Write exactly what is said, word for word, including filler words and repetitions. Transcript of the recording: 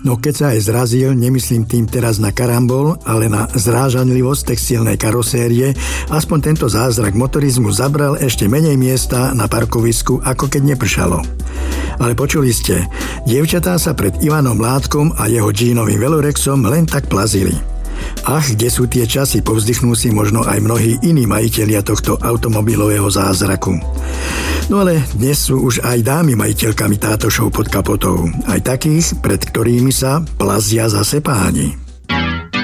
No keď sa aj zrazil, nemyslím tým teraz na karambol, ale na zrážanlivosť textilnej karosérie, aspoň tento zázrak motorizmu zabral ešte menej miesta na parkovisku, ako keď nepršalo. Ale počuli ste, dievčatá sa pred Ivanom Mládkom a jeho džínovým velorexom len tak plazili. Ach, kde sú tie časy, povzdychnú si možno aj mnohí iní majitelia tohto automobilového zázraku. No ale dnes sú už aj dámy majiteľkami tátošov pod kapotou, aj takých, pred ktorými sa plazia zase páni.